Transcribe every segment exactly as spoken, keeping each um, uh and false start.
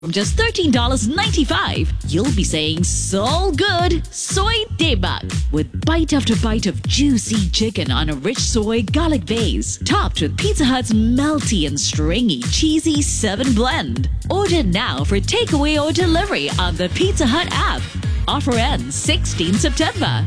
From just thirteen dollars and ninety-five cents, you'll be saying so good soy debak with bite after bite of juicy chicken on a rich soy garlic base, topped with Pizza Hut's melty and stringy cheesy seven blend. Order now for takeaway or delivery on the Pizza Hut app. Offer ends sixteenth September.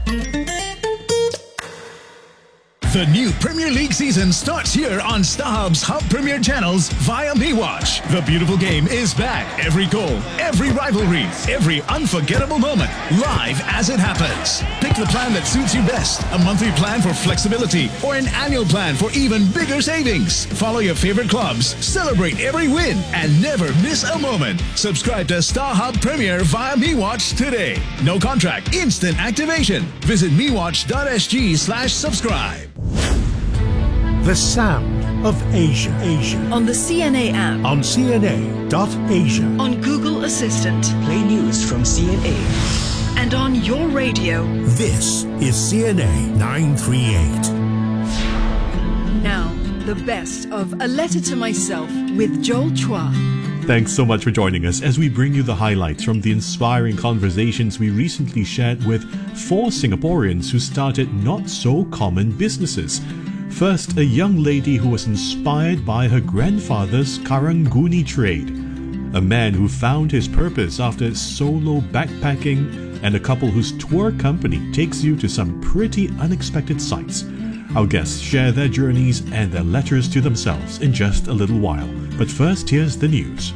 The new Premier League season starts here on StarHub's Hub Premier channels via MeWatch. The beautiful game is back. Every goal, every rivalry, every unforgettable moment, live as it happens. Pick the plan that suits you best. A monthly plan for flexibility or an annual plan for even bigger savings. Follow your favorite clubs, celebrate every win, and never miss a moment. Subscribe to StarHub Premier via MeWatch today. No contract, instant activation. Visit mewatch.sg slash subscribe. The sound of Asia. Asia. On the C N A app. On C N A dot Asia. On Google Assistant. Play news from C N A. And on your radio. This is C N A nine thirty-eight. Now, the best of A Letter to Myself with Joel Chua. Thanks so much for joining us as we bring you the highlights from the inspiring conversations we recently shared with four Singaporeans who started not-so-common businesses. First, a young lady who was inspired by her grandfather's Karang-Guni trade, a man who found his purpose after solo backpacking, and a couple whose tour company takes you to some pretty unexpected sights. Our guests share their journeys and their letters to themselves in just a little while. But first, here's the news.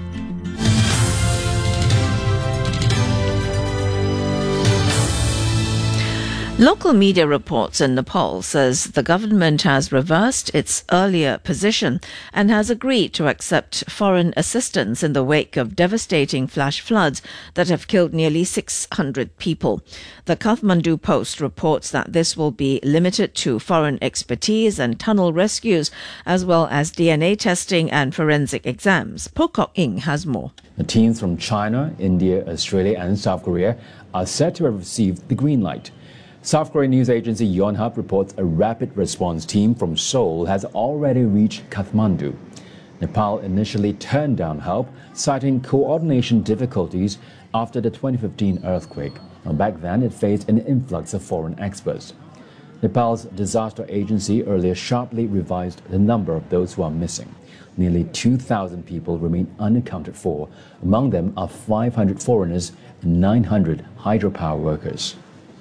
Local media reports in Nepal says the government has reversed its earlier position and has agreed to accept foreign assistance in the wake of devastating flash floods that have killed nearly six hundred people. The Kathmandu Post reports that this will be limited to foreign expertise and tunnel rescues, as well as D N A testing and forensic exams. Pokok Ing has more. The teams from China, India, Australia and South Korea are said to have received the green light. South Korean news agency Yonhap reports a rapid response team from Seoul has already reached Kathmandu. Nepal initially turned down help, citing coordination difficulties after the twenty fifteen earthquake. Now, back then, it faced an influx of foreign experts. Nepal's disaster agency earlier sharply revised the number of those who are missing. Nearly two thousand people remain unaccounted for. Among them are five hundred foreigners and nine hundred hydropower workers.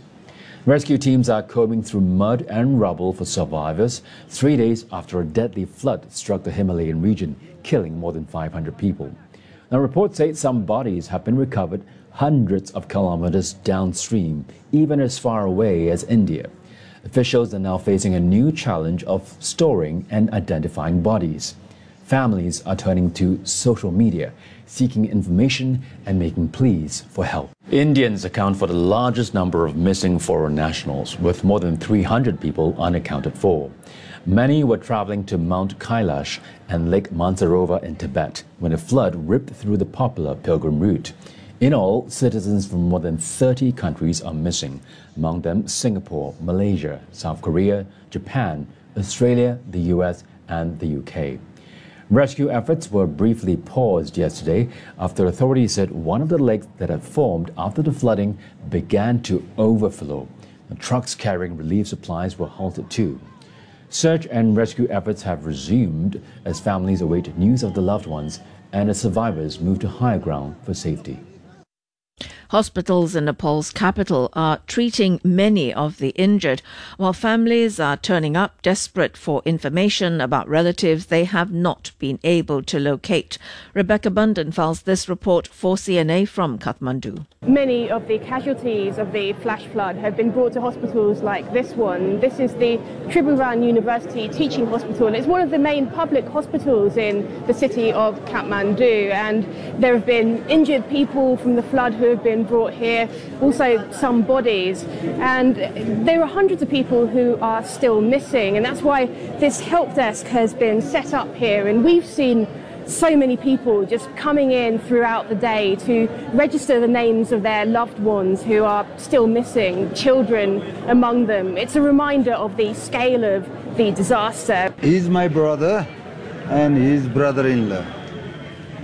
Rescue teams are combing through mud and rubble for survivors three days after a deadly flood struck the Himalayan region, killing more than five hundred people. Now, reports say some bodies have been recovered hundreds of kilometers downstream, even as far away as India. Officials are now facing a new challenge of storing and identifying bodies. Families are turning to social media, seeking information and making pleas for help. Indians account for the largest number of missing foreign nationals, with more than three hundred people unaccounted for. Many were traveling to Mount Kailash and Lake Mansarovar in Tibet when a flood ripped through the popular pilgrim route. In all, citizens from more than thirty countries are missing, among them Singapore, Malaysia, South Korea, Japan, Australia, the U S and the U K. Rescue efforts were briefly paused yesterday after authorities said one of the lakes that had formed after the flooding began to overflow. The trucks carrying relief supplies were halted too. Search and rescue efforts have resumed as families await news of the loved ones and as survivors move to higher ground for safety. Hospitals in Nepal's capital are treating many of the injured, while families are turning up desperate for information about relatives they have not been able to locate. Rebecca Bundan files this report for C N A from Kathmandu. Many of the casualties of the flash flood have been brought to hospitals like this one. This is the Tribhuvan University Teaching Hospital, and it's one of the main public hospitals in the city of Kathmandu. And there have been injured people from the flood who have been brought here, also some bodies, and there are hundreds of people who are still missing, and that's why this help desk has been set up here. And we've seen so many people just coming in throughout the day to register the names of their loved ones who are still missing, children among them. It's a reminder of the scale of the disaster. He's my brother and his brother-in-law.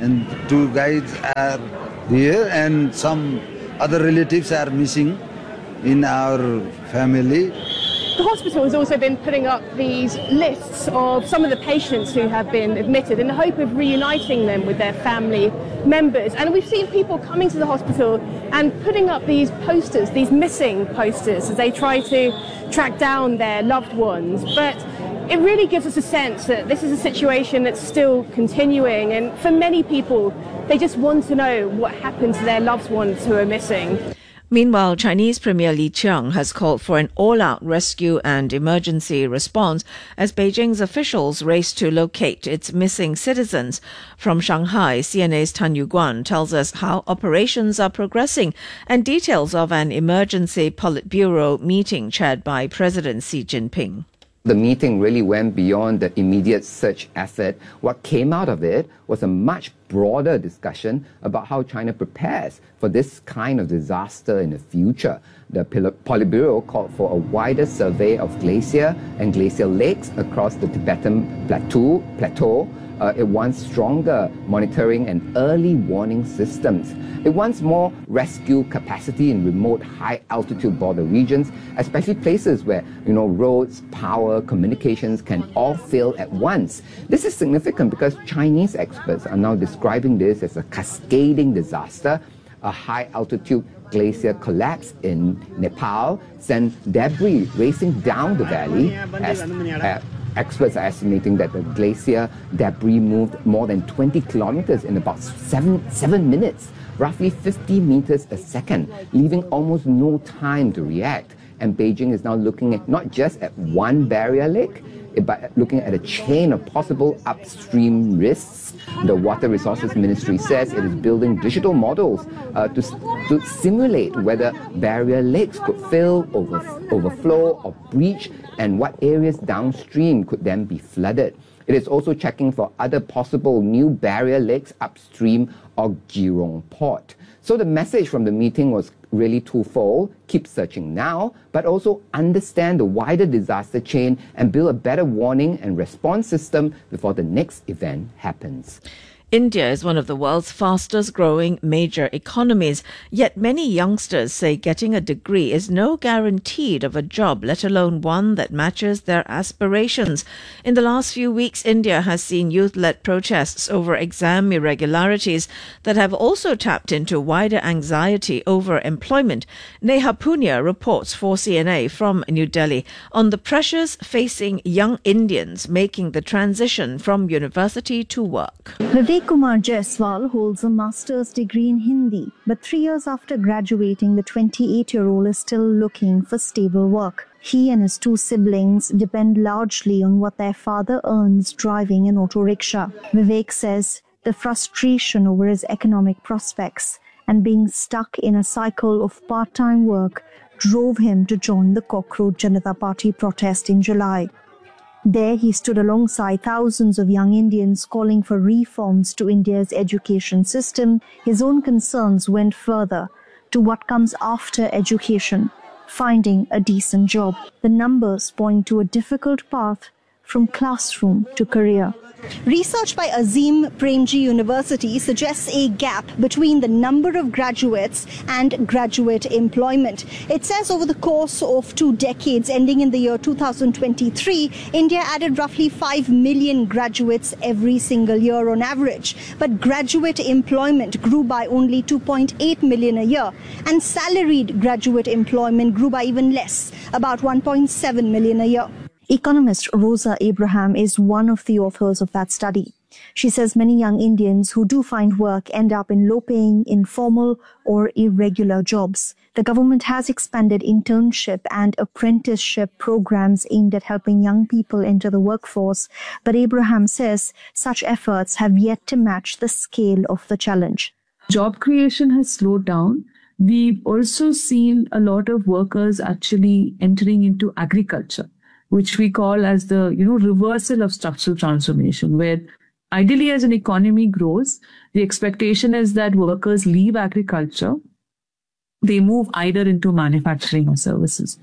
and two guys are here, and some other relatives are missing in our family. The hospital has also been putting up these lists of some of the patients who have been admitted in the hope of reuniting them with their family members. And we've seen people coming to the hospital and putting up these posters, these missing posters, as they try to track down their loved ones. But it really gives us a sense that this is a situation that's still continuing. And for many people, they just want to know what happened to their loved ones who are missing. Meanwhile, Chinese Premier Li Qiang has called for an all-out rescue and emergency response as Beijing's officials race to locate its missing citizens. From Shanghai, C N A's Tan Yuguan tells us how operations are progressing and details of an emergency Politburo meeting chaired by President Xi Jinping. The meeting really went beyond the immediate search effort. What came out of it was a much broader discussion about how China prepares for this kind of disaster in the future. The Politburo called for a wider survey of glacier and glacial lakes across the Tibetan plateau. plateau. Uh, it wants stronger monitoring and early warning systems. It wants more rescue capacity in remote high-altitude border regions, especially places where, you know, roads, power, communications can all fail at once. This is significant because Chinese experts are now describing this as a cascading disaster. A high-altitude glacier collapse in Nepal sent debris racing down the valley as uh, experts are estimating that the glacier debris moved more than twenty kilometers in about seven, seven minutes, roughly fifty meters a second, leaving almost no time to react. And Beijing is now looking at not just at one barrier lake, but looking at a chain of possible upstream risks. The Water Resources Ministry says it is building digital models uh, to, to simulate whether barrier lakes could fill, over, overflow or breach, and what areas downstream could then be flooded. It is also checking for other possible new barrier lakes upstream of Jurong Port. So the message from the meeting was really twofold: keep searching now, but also understand the wider disaster chain and build a better warning and response system before the next event happens. India is one of the world's fastest growing major economies, yet many youngsters say getting a degree is no guarantee of a job, let alone one that matches their aspirations. In the last few weeks, India has seen youth-led protests over exam irregularities that have also tapped into wider anxiety over employment. Neha Punya reports for C N A from New Delhi on the pressures facing young Indians making the transition from university to work. Vivek Kumar Jaiswal holds a master's degree in Hindi, but three years after graduating, the twenty-eight-year-old is still looking for stable work. He and his two siblings depend largely on what their father earns driving an auto rickshaw. Vivek says the frustration over his economic prospects and being stuck in a cycle of part-time work drove him to join the Cockroach Janata Party protest in July. There he stood alongside thousands of young Indians calling for reforms to India's education system. His own concerns went further to what comes after education, finding a decent job. The numbers point to a difficult path from classroom to career. Research by Azim Premji University suggests a gap between the number of graduates and graduate employment. It says over the course of two decades, ending in the year two thousand twenty-three, India added roughly five million graduates every single year on average. But graduate employment grew by only two point eight million a year, and salaried graduate employment grew by even less, about one point seven million a year. Economist Rosa Abraham is one of the authors of that study. She says many young Indians who do find work end up in low-paying, informal or irregular jobs. The government has expanded internship and apprenticeship programs aimed at helping young people enter the workforce, but Abraham says such efforts have yet to match the scale of the challenge. Job creation has slowed down. We've also seen a lot of workers actually entering into agriculture, which we call as the, you know, reversal of structural transformation, where ideally as an economy grows, the expectation is that workers leave agriculture, they move either into manufacturing or services.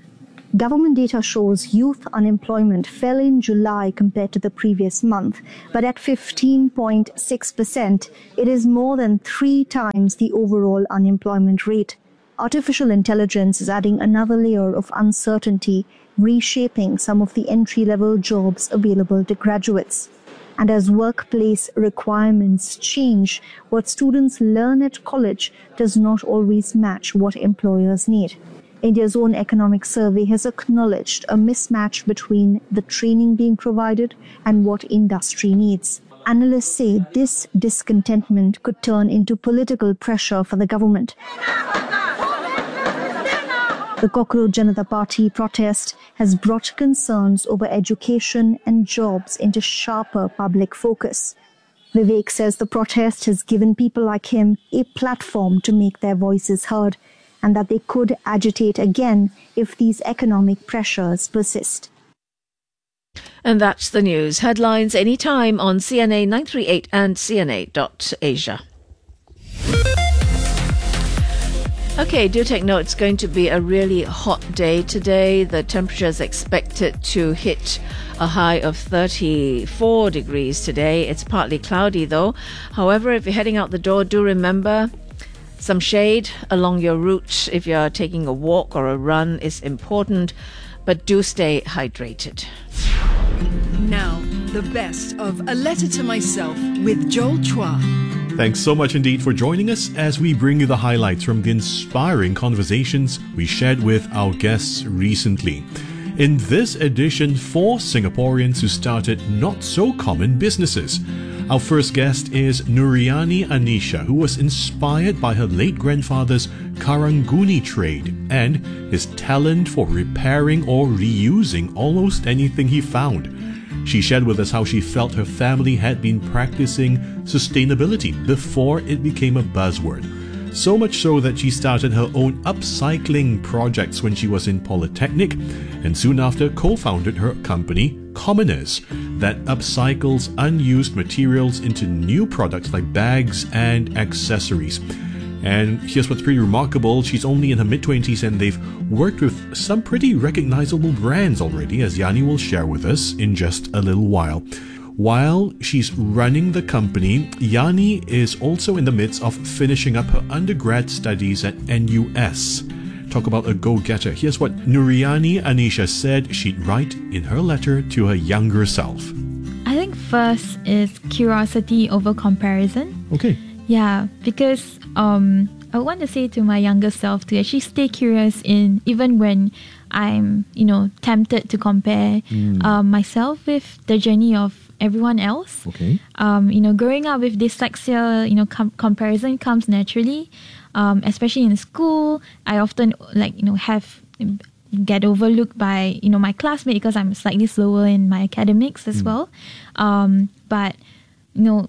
Government data shows youth unemployment fell in July compared to the previous month, but at fifteen point six percent, it is more than three times the overall unemployment rate. Artificial intelligence is adding another layer of uncertainty, reshaping some of the entry-level jobs available to graduates. And as workplace requirements change, what students learn at college does not always match what employers need. India's own economic survey has acknowledged a mismatch between the training being provided and what industry needs. Analysts say this discontentment could turn into political pressure for the government. The Cockroach Janata Party protest has brought concerns over education and jobs into sharper public focus. Vivek says the protest has given people like him a platform to make their voices heard, and that they could agitate again if these economic pressures persist. And that's the news. Headlines anytime on C N A nine three eight and C N A dot asia. Okay, do take note, it's going to be a really hot day today. The temperature is expected to hit a high of thirty-four degrees today. It's partly cloudy though. However, if you're heading out the door, do remember some shade along your route if you're taking a walk or a run is important, but do stay hydrated. Now, the best of A Letter to Myself with Joel Chua. Thanks so much indeed for joining us as we bring you the highlights from the inspiring conversations we shared with our guests recently. In this edition, four Singaporeans who started not-so-common businesses. Our first guest is Nuriani Anisha, who was inspired by her late grandfather's Karanguni trade and his talent for repairing or reusing almost anything he found. She shared with us how she felt her family had been practicing sustainability before it became a buzzword. So much so that she started her own upcycling projects when she was in Polytechnic, and soon after co-founded her company, Commoners, that upcycles unused materials into new products like bags and accessories. And here's what's pretty remarkable, she's only in her mid-twenties and they've worked with some pretty recognizable brands already, as Yanni will share with us in just a little while. While she's running the company, Yani is also in the midst of finishing up her undergrad studies at N U S. Talk about a go-getter. Here's what Nuriani Anisha said she'd write in her letter to her younger self. I think first is curiosity over comparison. Okay. Yeah, because um, I want to say to my younger self to actually stay curious in even when I'm, you know, tempted to compare mm. um, myself with the journey of everyone else. Okay. Um, you know, growing up with dyslexia, you know, com- comparison comes naturally. Um, especially in school, I often like, you know, have get overlooked by, you know, my classmate because I'm slightly slower in my academics as mm. well. Um, but, you know,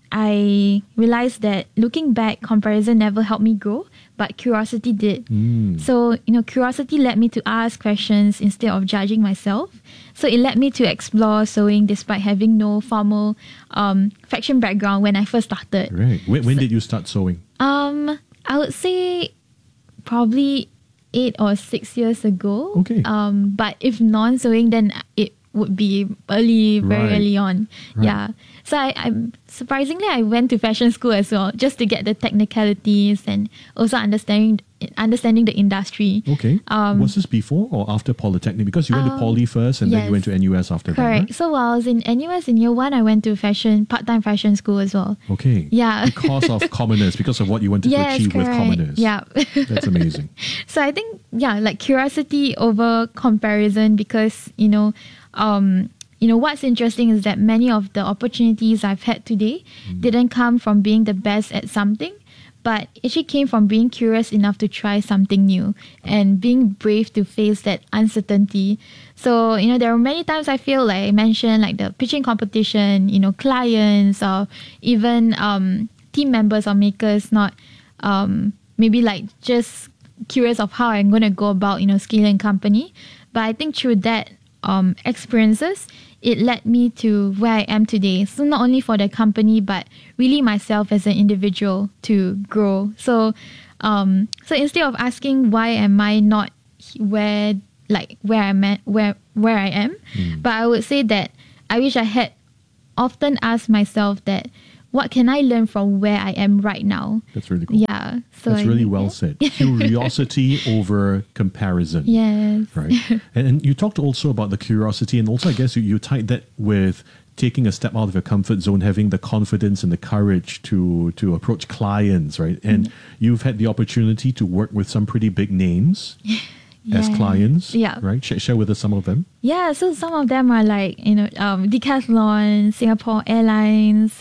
I realized that looking back, comparison never helped me grow, but curiosity did. Mm. So, you know, curiosity led me to ask questions instead of judging myself. So it led me to explore sewing despite having no formal um, fashion background when I first started. Right. When, when so, did you start sewing? Um, I would say probably eight or six years ago. Okay. Um, but if non-sewing, then it would be early, very Right. early on. Right. Yeah. So I, I'm surprisingly I went to fashion school as well, just to get the technicalities and also understanding understanding the industry. Okay. Um, was this before or after Polytechnic? Because you went to um, Poly first and then yes. you went to N U S after Correct. that, right? So while I was in N U S in year one, I went to fashion part-time fashion school as well. Okay. Yeah. Because of Commoners, because of what you wanted yes, to achieve correct. with Commoners. Yeah. That's amazing. So I think, yeah, like curiosity over comparison, because, you know, um, you know, what's interesting is that many of the opportunities I've had today mm. didn't come from being the best at something, but actually came from being curious enough to try something new and being brave to face that uncertainty. So, you know, there are many times I feel like I mentioned, like the pitching competition, you know, clients or even um, team members or makers not um, maybe like just curious of how I'm going to go about, you know, scaling company. But I think through that um, experiences, it led me to where I am today. So not only for the company, but really myself as an individual to grow. So, um, so instead of asking why am I not where like where I'm at, where where I am. Mm. But I would say that I wish I had often asked myself that what can I learn from where I am right now? That's really cool. Yeah. So That's I- really well said. Curiosity over comparison. Yes. Right. And, and you talked also about the curiosity, and also I guess you, you tied that with taking a step out of your comfort zone, having the confidence and the courage to to approach clients, right? And you've had the opportunity to work with some pretty big names as Yeah. clients, Yeah. right? Sh- share with us some of them. Yeah, so some of them are like, you know, um, Decathlon, Singapore Airlines,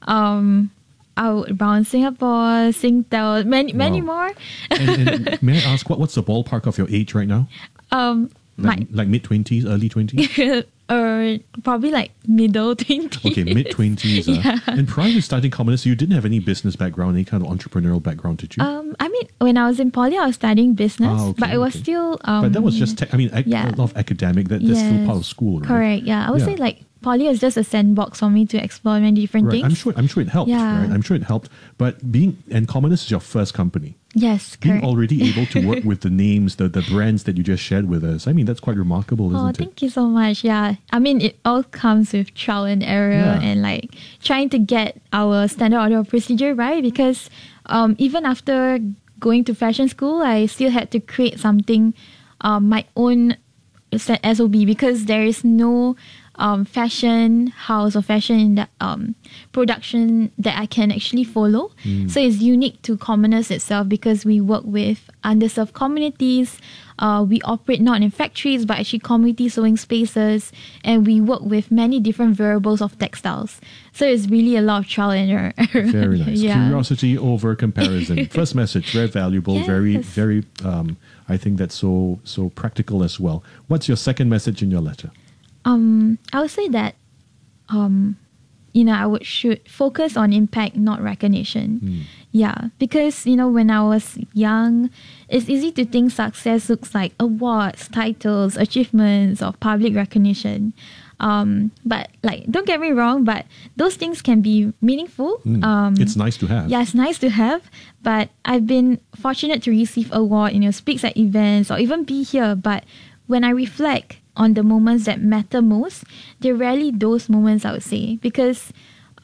um, Outbound Singapore, Singtel, many, many Wow. more. And, and may I ask, what, what's the ballpark of your age right now? um, Like, like mid-twenties, early twenties? my, or probably like middle twenties. Okay, mid-twenties. Uh. Yeah. And prior to starting Commoners, you didn't have any business background, any kind of entrepreneurial background, did you? Um, I mean, when I was in poly, I was studying business, Ah, okay, but it was okay. still. Um, but that was just, tech I mean, ac- yeah. a lot of academic, that, that's still Yes. part of school, right? Correct. Yeah, I would Yeah. say like poly is just a sandbox for me to explore many different Right. things. I'm sure. I'm sure it helped. Yeah. Right. I'm sure it helped. But being and Commoners is your first company. Yes, Being correct. already able to work with the names, the the brands that you just shared with us. I mean, that's quite remarkable, Oh, isn't it? thank you so much. Yeah. I mean, it all comes with trial and error Yeah. and like trying to get our standard order of procedure right because um, even after going to fashion school, I still had to create something, um, my own S O B because there is no um, fashion house or fashion in the, um, production that I can actually follow. Mm. So it's unique to Commoners itself because we work with underserved communities. Uh, we operate not in factories but actually community sewing spaces, and we work with many different variables of textiles. So it's really a lot of trial and error. Very nice. Yeah. Curiosity over comparison. First message, very valuable, very, very. Um, I think that's so so practical as well. What's your second message in your letter? Um, I would say that, um, you know, I would should focus on impact, not recognition. Mm. Yeah, because you know, when I was young, it's easy to think success looks like awards, titles, achievements, or public recognition. Um, but like, don't get me wrong, but those things can be meaningful. Mm. Um, It's nice to have. Yeah, it's nice to have. But I've been fortunate to receive award, you know, speaks at events or even be here. But when I reflect on the moments that matter most, they're rarely those moments, I would say, because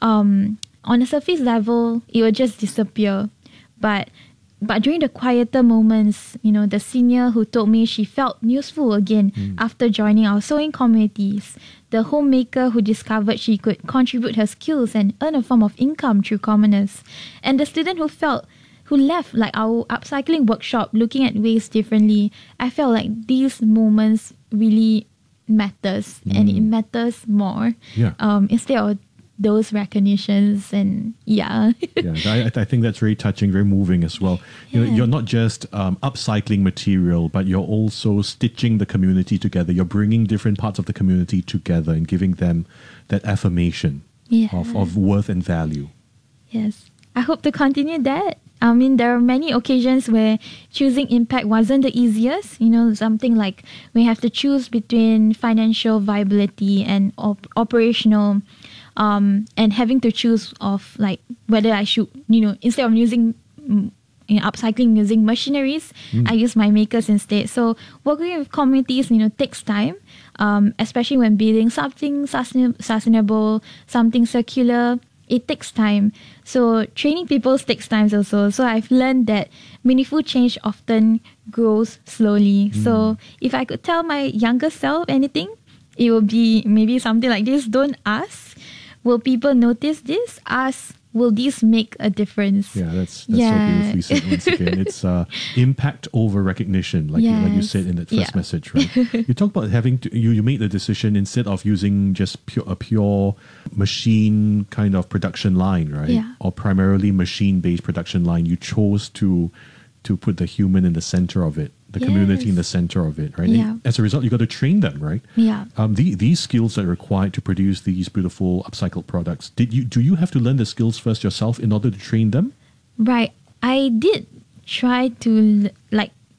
um, on a surface level, it will just disappear. But but during the quieter moments, you know, the senior who told me she felt useful again Mm. after joining our sewing communities, the homemaker who discovered she could contribute her skills and earn a form of income through Commoners, and the student who felt who left like our upcycling workshop looking at waste differently. I felt like these moments really matters and it matters more Yeah. um, instead of those recognitions and yeah. Yeah, I, I think that's very touching, very moving as well. You know, Yeah. you're not just um, upcycling material, but you're also stitching the community together. You're bringing different parts of the community together and giving them that affirmation Yeah. of, of worth and value. Yes. I hope to continue that. I mean, there are many occasions where choosing impact wasn't the easiest. You know, something like we have to choose between financial viability and op- operational, um, and having to choose of like whether I should, you know, instead of using, mm, you know, upcycling using machineries, Mm. I use my makers instead. So working with communities, you know, takes time, um, especially when building something sustain- sustainable, something circular. It takes time. So training people takes time also. So I've learned that meaningful change often grows slowly. So if I could tell my younger self anything, it would be maybe something like this. Don't ask, will people notice this? Ask, will this make a difference? Yeah, that's that's Yeah. so beautifully said once again. It's uh, impact over recognition, like you, like you Yes. said in that first Yeah. message, right? You talk about having to you you made the decision instead of using just pure a pure machine kind of production line, right? Yeah. Or primarily machine based production line. You chose to to put the human in the center of it, the community in the Yes. center of it, right? Yeah. And as a result, you got to train them, right? Yeah. Um, the, these skills that are required to produce these beautiful upcycled products. Did you do you have to learn the skills first yourself in order to train them? Right. I did try to l- like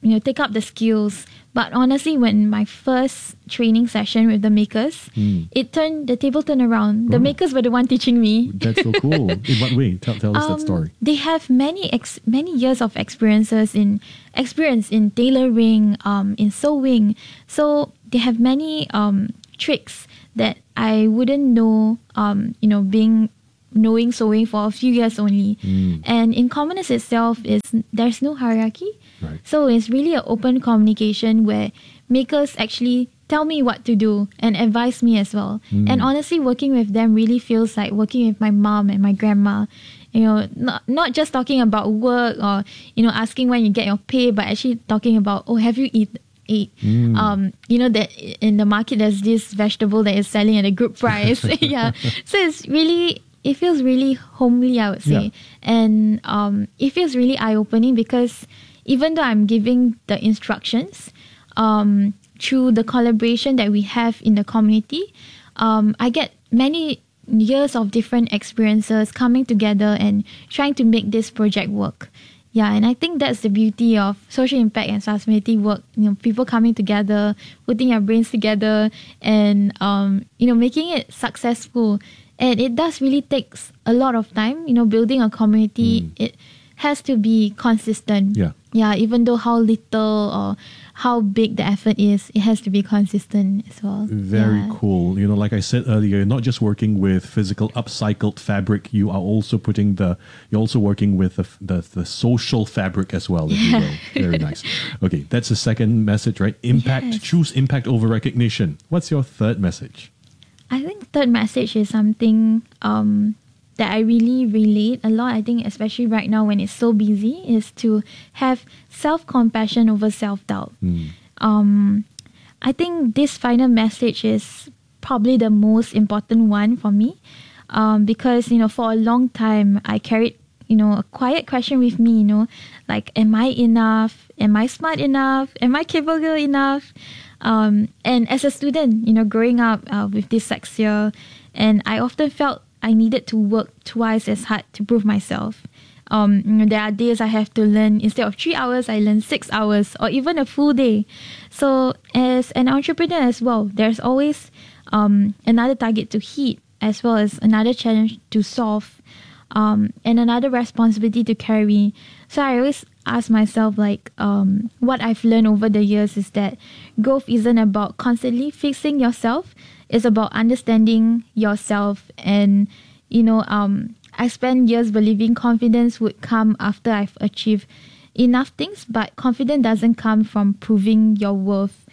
you know, take up the skills. But honestly, when my first training session with the makers, Mm. it turned the table turned around. The makers were the one teaching me. That's so cool. In what way? Tell, tell us Um, that story. They have many ex- many years of experiences in experience in tailoring, um, in sewing. So they have many um, tricks that I wouldn't know. Um, you know, being knowing sewing for a few years only. Mm. And in Commoners itself, is there's no hierarchy. Right. So it's really an open communication where makers actually tell me what to do and advise me as well. Mm. And honestly, working with them really feels like working with my mom and my grandma. You know, not not just talking about work or, you know, asking when you get your pay, but actually talking about, oh, have you eat eat? Mm. Um, you know that in the market there's this vegetable that is selling at a good price. Yeah, so it's really. It feels really homely, I would say. Yeah. And um, it feels really eye-opening because even though I'm giving the instructions, um, through the collaboration that we have in the community, um, I get many years of different experiences coming together and trying to make this project work. Yeah, and I think that's the beauty of social impact and sustainability work. You know, people coming together, putting their brains together, and um, you know, making it successful. And it does really takes a lot of time. You know, building a community, mm. it has to be consistent. Yeah. Yeah, even though how little or how big the effort is, it has to be consistent as well. Very yeah. cool. You know, like I said earlier, you're not just working with physical upcycled fabric. You are also putting the, you're also working with the the, the social fabric as well, if you will. Very nice. Okay, that's the second message, right? Impact. Yes. Choose impact over recognition. What's your third message? I think third message is something um, that I really relate a lot. I think especially right now when it's so busy, is to have self-compassion over self-doubt. Mm. Um, I think this final message is probably the most important one for me um, because, you know, for a long time I carried, you know, a quiet question with me, you know, like, am I enough? Am I smart enough? Am I capable enough? Um, and as a student, you know, growing up uh, with dyslexia, and I often felt I needed to work twice as hard to prove myself. Um, you know, there are days I have to learn, instead of three hours, I learn six hours or even a full day. So as an entrepreneur as well, there's always um, another target to hit, as well as another challenge to solve, um, and another responsibility to carry. So I always ask myself, like, um, what I've learned over the years is that growth isn't about constantly fixing yourself. It's about understanding yourself. And, you know, um, I spent years believing confidence would come after I've achieved enough things, but confidence doesn't come from proving your worth.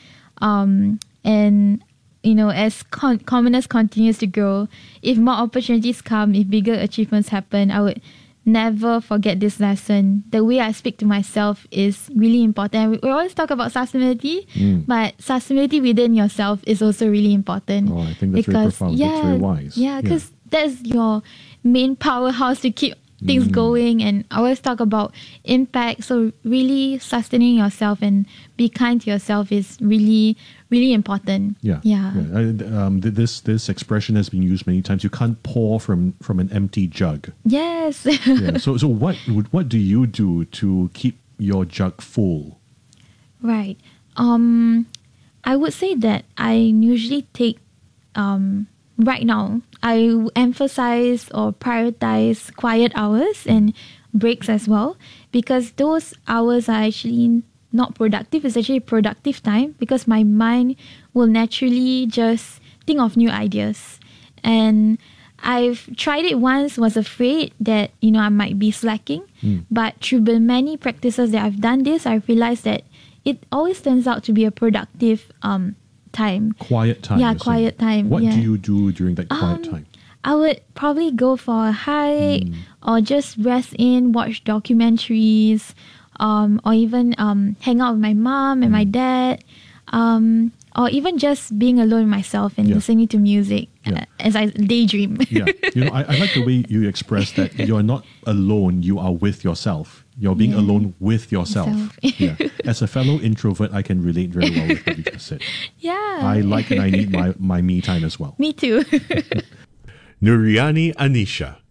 Um, and, you know, as con- Commoners continues to grow, if more opportunities come, if bigger achievements happen, I would never forget this lesson. The way I speak to myself is really important. We always talk about sustainability, Mm. but sustainability within yourself is also really important. Oh, I think that's very because, profound. Yeah, That's very wise. Yeah, because that's your main powerhouse to keep things Mm. going. And I always talk about impact. So really sustaining yourself and be kind to yourself is really, really important. Yeah. Yeah. yeah. I- um, th- this this expression has been used many times. You can't pour from, from an empty jug. Yes. yeah. So so what would what do you do to keep your jug full? Right. Um, I would say that I usually take, um, right now, I emphasize or prioritize quiet hours and breaks as well, because those hours are actually not productive. It's actually productive time because my mind will naturally just think of new ideas. And I've tried it once, was afraid that, you know, I might be slacking. Mm. But through the many practices that I've done this, I've realized that it always turns out to be a productive um, time. Quiet time. Yeah, you're saying. quiet time. What yeah. do you do during that quiet Um, time? I would probably go for a hike Mm. or just rest in, watch documentaries, um, or even um, hang out with my mom and my dad, um, or even just being alone with myself and Yeah. listening to music Yeah. uh, as I daydream. Yeah, you know, I, I like the way you express that you're not alone, you are with yourself. You're being Yeah. alone with yourself. Yourself. yeah. As a fellow introvert, I can relate very well with what you just said. Yeah. I like and I need my, my me time as well. Me too. Nuriani Anisha,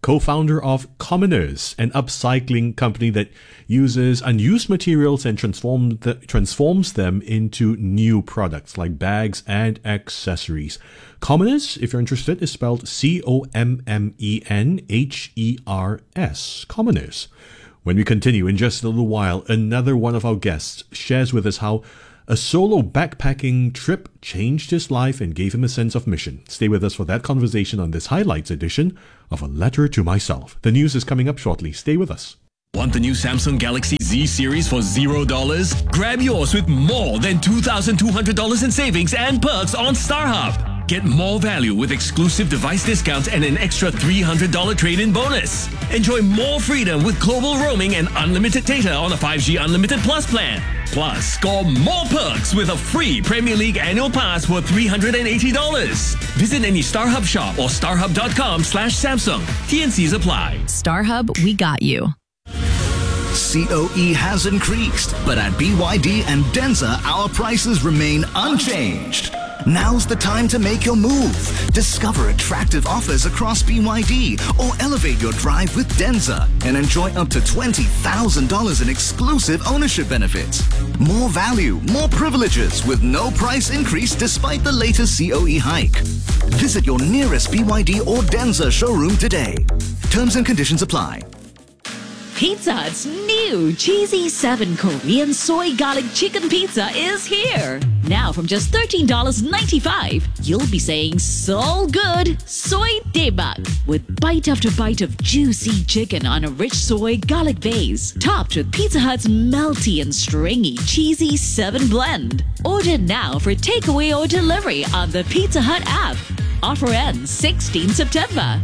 co-founder of Commoners, an upcycling company that uses unused materials and transform the, transforms them into new products like bags and accessories. Commoners, if you're interested, is spelled C O M M E N H E R S. Commoners. When we continue in just a little while, another one of our guests shares with us how a solo backpacking trip changed his life and gave him a sense of mission. Stay with us for that conversation on this highlights edition of A Letter to Myself. The news is coming up shortly. Stay with us. Want the new Samsung Galaxy Z series for zero dollars? Grab yours with more than two thousand two hundred dollars in savings and perks on StarHub. Get more value with exclusive device discounts and an extra three hundred dollars trade-in bonus. Enjoy more freedom with global roaming and unlimited data on a five G Unlimited Plus plan. Plus, score more perks with a free Premier League annual pass worth three hundred eighty dollars. Visit any StarHub shop or starhub.com slash Samsung. T and Cs apply. StarHub, we got you. C O E has increased, but at B Y D and Denza, our prices remain unchanged. Now's the time to make your move. Discover attractive offers across B Y D or elevate your drive with Denza and enjoy up to twenty thousand dollars in exclusive ownership benefits. More value, more privileges with no price increase despite the latest C O E hike. Visit your nearest B Y D or Denza showroom today. Terms and conditions apply. Pizza Hut's new Cheesy seven Korean Soy Garlic Chicken Pizza is here. Now from just thirteen dollars and ninety-five cents, you'll be saying so good, soy daebak, with bite after bite of juicy chicken on a rich soy garlic base, topped with Pizza Hut's melty and stringy Cheesy seven blend. Order now for takeaway or delivery on the Pizza Hut app. Offer ends sixteenth September.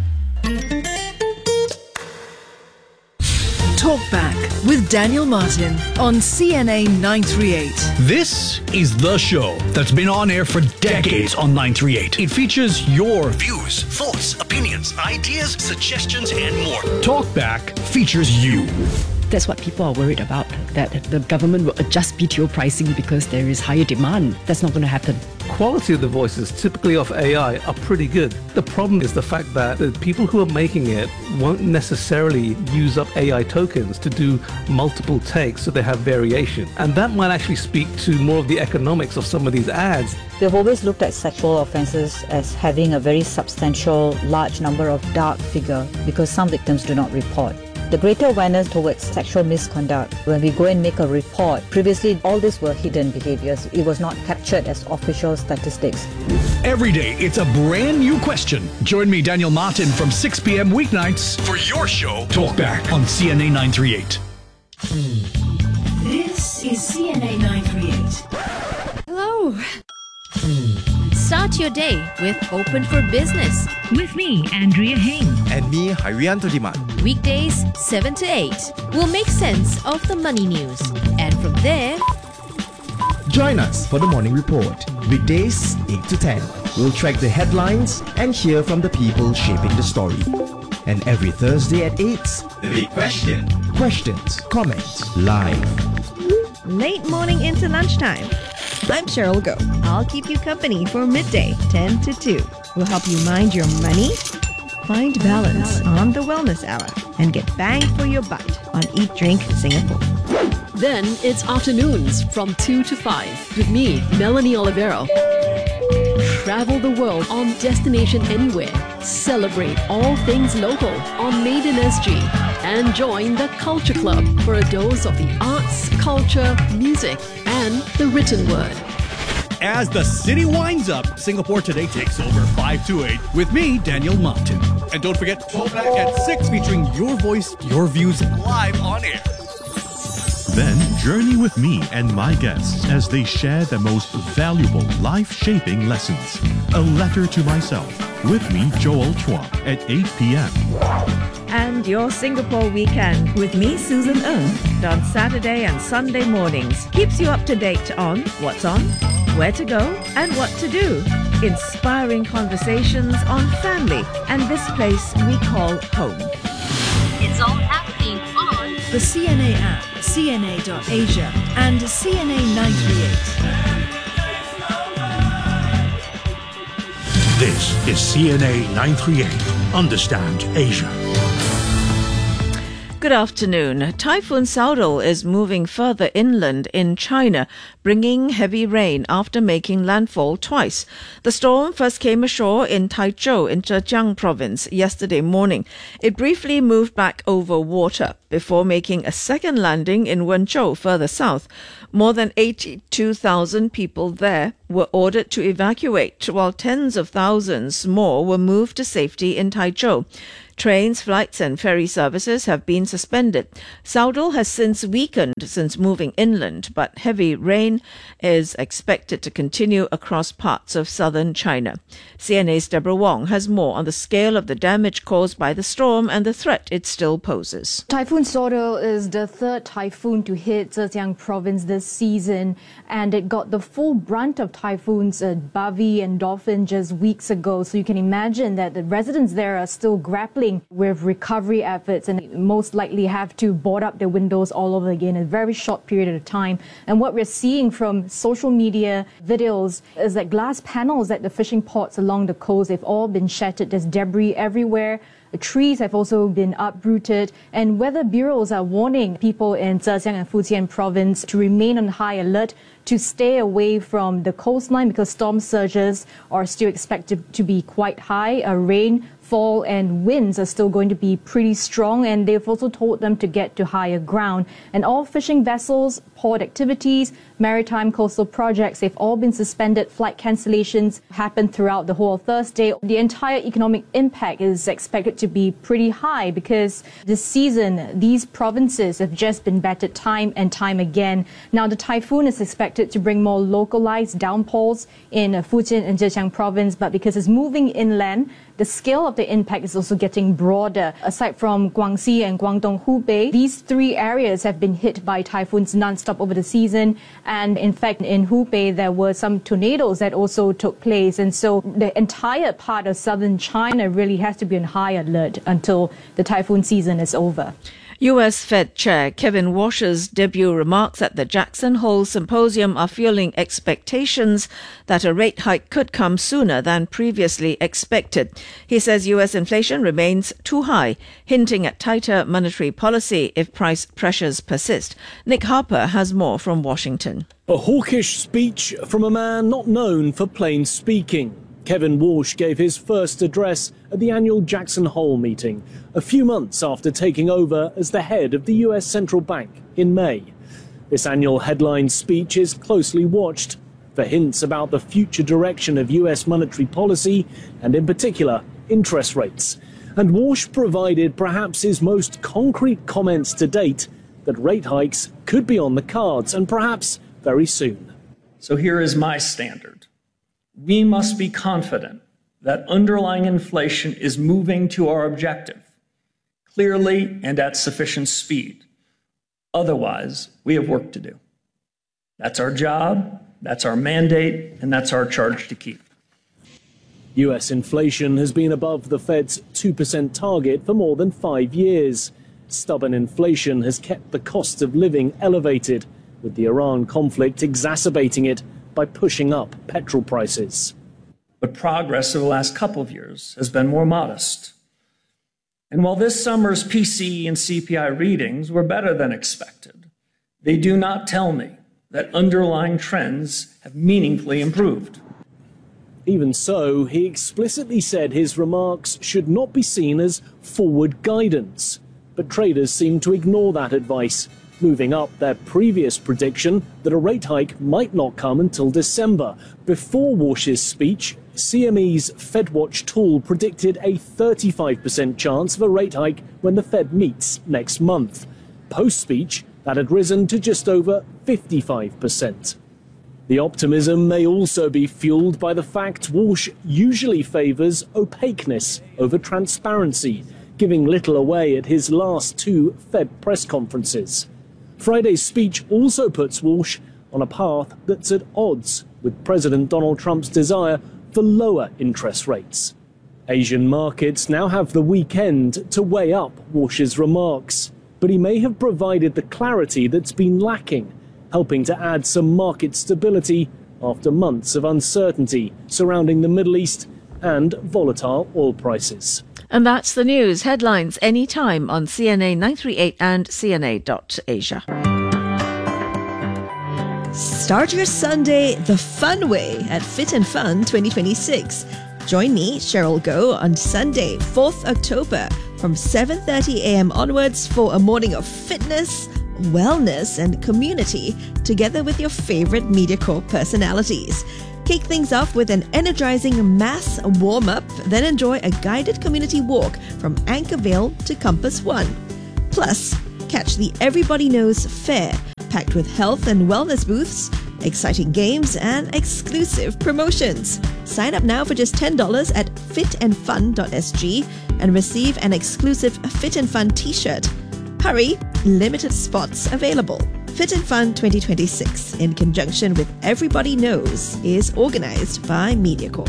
Talk Back with Daniel Martin on C N A nine thirty-eight. This is the show that's been on air for decades on nine thirty-eight. It features your views, thoughts, opinions, ideas, suggestions, and more. Talk Back features you. That's what people are worried about, that the government will adjust B T O pricing because there is higher demand. That's not going to happen. Quality of the voices, typically of A I, are pretty good. The problem is the fact that the people who are making it won't necessarily use up A I tokens to do multiple takes, so they have variation. And that might actually speak to more of the economics of some of these ads. They've always looked at sexual offences as having a very substantial, large number of dark figure because some victims do not report. The greater awareness towards sexual misconduct, when we go and make a report, previously all these were hidden behaviors. It was not captured as official statistics. Every day, it's a brand new question. Join me, Daniel Martin, from six p.m. weeknights for your show, Talk Back, on C N A nine thirty-eight. This is C N A nine thirty-eight. Hello. Start your day with Open for Business. With me, Andrea Heng. And me, Harianto Diman. Weekdays, seven to eight. We'll make sense of the money news. And from there, join us for the Morning Report. Weekdays, eight to ten. We'll track the headlines and hear from the people shaping the story. And every Thursday at eight, The Big Question. Questions, comments, live. late morning into lunchtime. I'm Cheryl Go. I'll keep you company for midday, ten to two. We'll help you mind your money, find balance on the Wellness Hour, and get bang for your buck on Eat Drink Singapore. Then it's afternoons from two to five with me, Melanie Olivero. Travel the world on Destination Anywhere. Celebrate all things local on Made in S G. And join the Culture Club for a dose of the arts, culture, music, and the written word. As the city winds up, Singapore Today takes over five to eight with me, Daniel Martin. And don't forget, Talk Back at six, featuring your voice, your views, live on air. Then journey with me and my guests as they share the most valuable life-shaping lessons. A Letter to Myself with me, Joel Chua, at eight p.m. And your Singapore weekend with me, Susan Ng, on Saturday and Sunday mornings, keeps you up to date on what's on, where to go, and what to do. Inspiring conversations on family and this place we call home. It's all happening on the C N A app, C N A dot Asia, and C N A nine thirty-eight. This is C N A nine thirty-eight. Understand Asia. Good afternoon. Typhoon Saudal is moving further inland in China, bringing heavy rain after making landfall twice. The storm first came ashore in Taizhou in Zhejiang province yesterday morning. It briefly moved back over water before making a second landing in Wenzhou further south. More than eighty-two thousand people there were ordered to evacuate, while tens of thousands more were moved to safety in Taizhou. Trains, flights and ferry services have been suspended. Saudal has since weakened since moving inland, but heavy rain is expected to continue across parts of southern China. C N A's Deborah Wong has more on the scale of the damage caused by the storm and the threat it still poses. Typhoon Saudal is the third typhoon to hit Zhejiang province this season, and it got the full brunt of typhoons at Bavi and Dolphin just weeks ago. So you can imagine that the residents there are still grappling with recovery efforts and most likely have to board up their windows all over again in a very short period of time. And what we're seeing from social media videos is that glass panels at the fishing ports along the coast, they've all been shattered. There's debris everywhere. The trees have also been uprooted, and weather bureaus are warning people in Zhejiang and Fujian province to remain on high alert, to stay away from the coastline because storm surges are still expected to be quite high. Uh, rain, fall and winds are still going to be pretty strong, and they've also told them to get to higher ground. And all fishing vessels, port activities, maritime coastal projects, they've all been suspended. Flight cancellations happened throughout the whole Thursday. The entire economic impact is expected to be pretty high because this season, these provinces have just been battered time and time again. Now, the typhoon is expected to bring more localized downpours in Fujian and Zhejiang province, but because it's moving inland, the scale of the impact is also getting broader. Aside from Guangxi and Guangdong Hubei, these three areas have been hit by typhoons non-stop over the season. And in fact, in Hubei, there were some tornadoes that also took place. And so the entire part of southern China really has to be on high alert until the typhoon season is over. U S Fed Chair Kevin Warsh's debut remarks at the Jackson Hole Symposium are fueling expectations that a rate hike could come sooner than previously expected. He says U S inflation remains too high, hinting at tighter monetary policy if price pressures persist. Nick Harper has more from Washington. A hawkish speech from a man not known for plain speaking. Kevin Warsh gave his first address at the annual Jackson Hole meeting, a few months after taking over as the head of the U S Central Bank in May. This annual headline speech is closely watched for hints about the future direction of U S monetary policy and, in particular, interest rates. And Warsh provided perhaps his most concrete comments to date that rate hikes could be on the cards and perhaps very soon. So here is my standard. We must be confident that underlying inflation is moving to our objective, clearly and at sufficient speed. Otherwise, we have work to do. That's our job, that's our mandate, and that's our charge to keep. U S inflation has been above the Fed's two percent target for more than five years. Stubborn inflation has kept the cost of living elevated, with the Iran conflict exacerbating it by pushing up petrol prices. But progress over the last couple of years has been more modest. And while this summer's P C E and C P I readings were better than expected, they do not tell me that underlying trends have meaningfully improved. Even so, he explicitly said his remarks should not be seen as forward guidance. But traders seem to ignore that advice, moving up their previous prediction that a rate hike might not come until December. Before Warsh's speech, C M E's FedWatch tool predicted a thirty-five percent chance of a rate hike when the Fed meets next month. Post-speech, that had risen to just over fifty-five percent. The optimism may also be fueled by the fact Warsh usually favours opaqueness over transparency, giving little away at his last two Fed press conferences. Friday's speech also puts Warsh on a path that's at odds with President Donald Trump's desire for lower interest rates. Asian markets now have the weekend to weigh up Warsh's remarks, but he may have provided the clarity that's been lacking, helping to add some market stability after months of uncertainty surrounding the Middle East and volatile oil prices. And that's the news. Headlines anytime on C N A nine three eight and C N A dot Asia. Start your Sunday the fun way at Fit and Fun twenty twenty-six. Join me, Cheryl Goh, on Sunday, fourth October from seven thirty a.m. onwards for a morning of fitness, wellness and community together with your favorite MediaCorp personalities. Kick things off with an energizing mass warm-up, then enjoy a guided community walk from Anchorvale to Compass One. Plus, catch the Everybody Knows Fair, packed with health and wellness booths, exciting games and exclusive promotions. Sign up now for just ten dollars at fit and fun dot s g and receive an exclusive Fit and Fun t-shirt. Hurry, limited spots available. Fit and Fun twenty twenty-six, in conjunction with Everybody Knows, is organised by MediaCorp.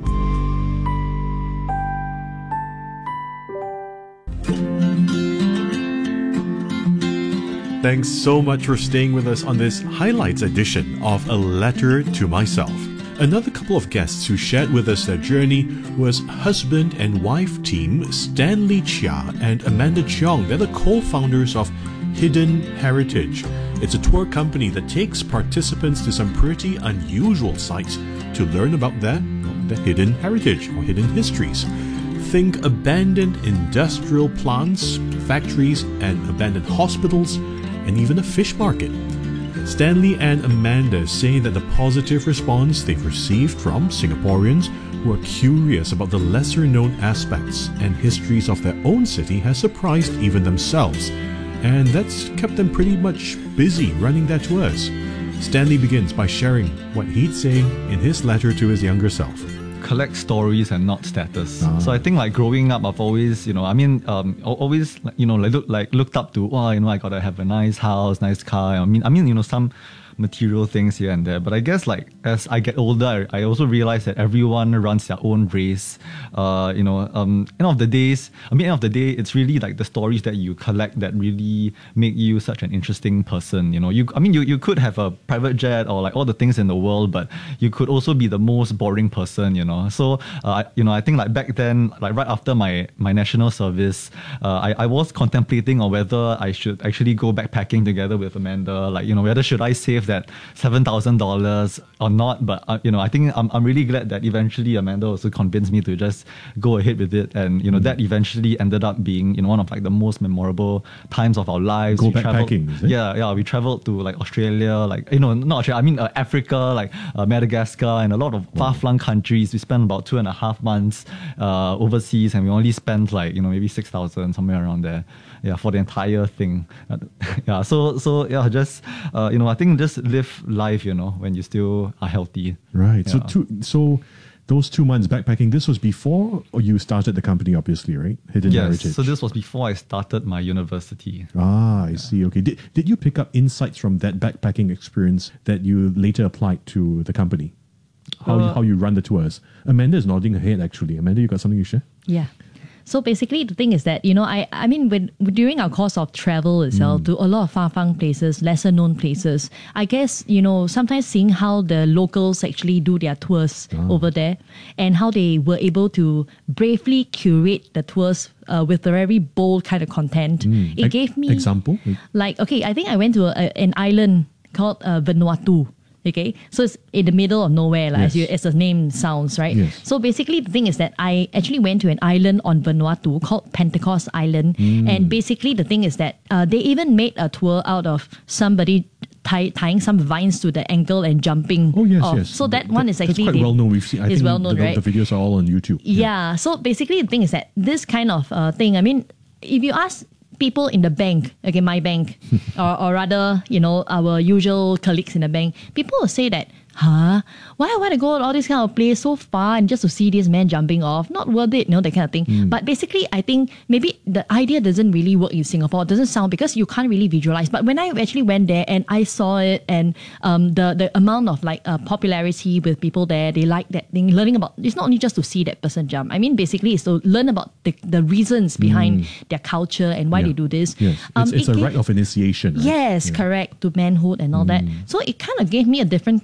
Thanks so much for staying with us on this highlights edition of A Letter to Myself. Another couple of guests who shared with us their journey was husband and wife team Stanley Chia and Amanda Cheong. They're the co-founders of Hidden Heritage. It's a tour company that takes participants to some pretty unusual sites to learn about their, their hidden heritage or hidden histories. Think abandoned industrial plants, factories, and abandoned hospitals, and even a fish market. Stanley and Amanda say that the positive response they've received from Singaporeans who are curious about the lesser-known aspects and histories of their own city has surprised even themselves, and that's kept them pretty much busy running their tours. Stanley begins by sharing what he'd say in his letter to his younger self. Collect stories and not status. Uh-huh. So I think like growing up, I've always, you know, I mean, um, always, you know, like, look, like looked up to, oh, you know, I gotta have a nice house, nice car. I mean, I mean, you know, some material things here and there. But I guess like as I get older, I also realize that everyone runs their own race. Uh, you know, um, end of the days, I mean, end of the day, it's really like the stories that you collect that really make you such an interesting person. You know, you, I mean, you, you could have a private jet or like all the things in the world, but you could also be the most boring person, you know. So, uh, you know, I think like back then, like right after my, my national service, uh, I, I was contemplating on whether I should actually go backpacking together with Amanda. Like, you know, whether should I save that seven thousand dollars or not. But, uh, you know, I think I'm, I'm really glad that eventually Amanda also convinced me to just go ahead with it. And, you know, mm. that eventually ended up being, you know, one of like the most memorable times of our lives. Go we backpacking, is it? Yeah, yeah. We traveled to like Australia, like, you know, not Australia, I mean uh, Africa, like uh, Madagascar and a lot of far-flung countries. We spent about two and a half months uh, overseas and we only spent like, you know, maybe six thousand, somewhere around there. Yeah, for the entire thing. yeah, so, so yeah, just, uh, you know, I think just live life, you know, when you still are healthy. Right. Yeah. So, two, so those two months backpacking, this was before or you started the company, obviously, right? Hidden yes, Heritage. So this was before I started my university. Ah, I yeah. see. Okay. Did, did you pick up insights from that backpacking experience that you later applied to the company? How, uh, how you run the tours? Amanda is nodding her head, actually. Amanda, you got something to share? Yeah. So basically, the thing is that, you know, I I mean, when during our course of travel itself mm. to a lot of far-flung places, lesser-known places, I guess, you know, sometimes seeing how the locals actually do their tours oh. over there and how they were able to bravely curate the tours uh, with a very bold kind of content. Mm. It e- gave me... Example? Like, okay, I think I went to a, an island called uh, Vanuatu. Okay, so it's in the middle of nowhere, like, yes. as, you, as the name sounds, right? Yes. So basically, the thing is that I actually went to an island on Vanuatu called Pentecost Island, mm. and basically the thing is that uh, they even made a tour out of somebody tie, tying some vines to the ankle and jumping. Oh yes, off. yes. So that, that one is actually that's quite well known. We've seen. I think well known, the, right? the videos are all on YouTube. Yeah. yeah. So basically, the thing is that this kind of uh, thing. I mean, if you ask people in the bank, okay, my bank, or, or rather, you know, our usual colleagues in the bank, people will say that, huh? Why I want to go to all this kind of place so far and just to see this man jumping off? Not worth it, you know, that kind of thing. Mm. But basically, I think maybe the idea doesn't really work in Singapore. It doesn't sound, because you can't really visualize. But when I actually went there and I saw it, and um, the, the amount of like uh, popularity with people there, they like that thing, learning about, it's not only just to see that person jump. I mean, basically, it's to learn about the, the reasons behind mm. their culture and why yeah. they do this. Yes. Um, it's it's it a gave, rite of initiation. Right? Yes, yeah. correct, to manhood and all mm. that. So it kind of gave me a different perspective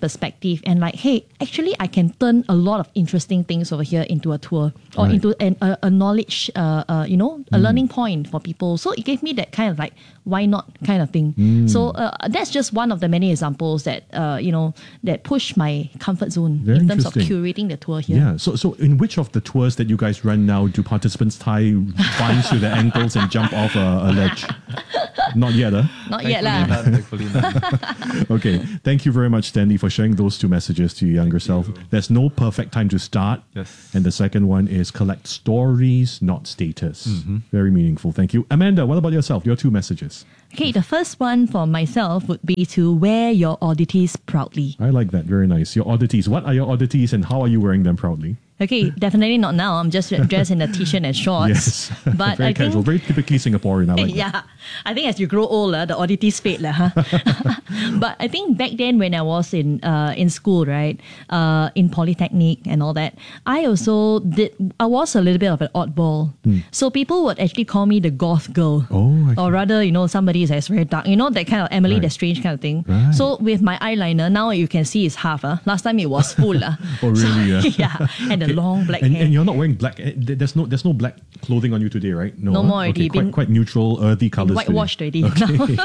perspective and like, hey, actually I can turn a lot of interesting things over here into a tour or Right. into an, a, a knowledge, uh, uh, you know, a Mm. learning point for people. So it gave me that kind of like, why not kind of thing. Mm. So uh, that's just one of the many examples that, uh, you know, that push my comfort zone Very in terms of interesting. curating the tour here. Yeah. So, so in which of the tours that you guys run now do participants tie vines to their ankles and jump off a, a ledge? Not yet, huh? Not yet lah. Thankfully not. Okay. Thank you very much, Stanley, for sharing those two messages to your younger self. There's no perfect time to start. Yes. And the second one is collect stories, not status. Mhm. Very meaningful. Thank you. Amanda, what about yourself? Your two messages. Okay, the first one for myself would be to wear your oddities proudly. I like that. Very nice. Your oddities. What are your oddities and how are you wearing them proudly? Okay, definitely not now. I'm just dressed in a t-shirt and shorts. Yes. But very I casual. think Very typically Singaporean. I like that. yeah, I think as you grow older, the oddities fade, lah. Huh? But I think back then when I was in uh, in school, right, uh, in polytechnic and all that, I also did. I was a little bit of an oddball, Hmm. so people would actually call me the goth girl, Oh, or rather, you know, somebody that's very dark, you know, that kind of Emily, Right. the Strange kind of thing. Right. So with my eyeliner, now you can see it's half. Uh. Last time it was full. Uh. Oh, really? So, yeah. yeah, and the long black and, hair. and you're not wearing black. eh, th- There's no there's no black clothing on you today, right? No huh? more already. Okay, quite, Been- quite neutral, earthy colors. whitewashed today. already. Okay.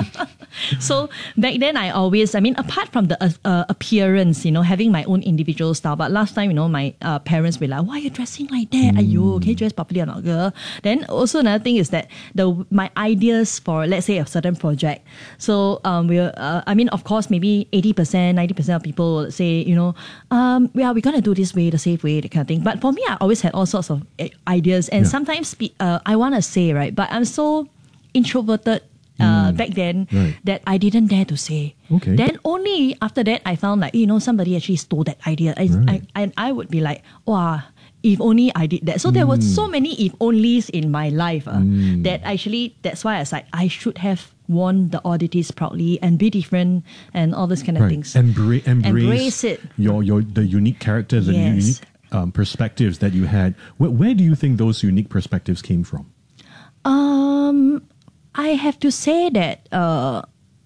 So back then, I always, I mean, apart from the uh, uh, appearance, you know, having my own individual style. But last time, you know, my uh, parents were like, "Why are you dressing like that? Mm. Ayo, can you dress properly or not, girl?" Then also another thing is that the my ideas for, let's say, a certain project. So um, we, uh, I mean, of course, maybe eighty percent, ninety percent of people will say, you know, um, yeah, we're gonna do this way, the safe way, that kind of thing. But for me, I always had all sorts of uh, ideas, and Yeah. sometimes pe- uh, I want to say, right, but I'm so introverted uh, Mm. back then Right. that I didn't dare to say. Okay. Then only after that I found like, you know, somebody actually stole that idea. I, Right. I, and I would be like, wow, if only I did that. So there were Mm. so many if onlys in my life uh, Mm. that actually, that's why I was like, I should have worn the oddities proudly and be different and all these kind of Right. things. Embra- embrace, Embrace it. Your your the unique characters and Yes. unique um, perspectives that you had. Where, where do you think those unique perspectives came from? Um, I have to say that uh,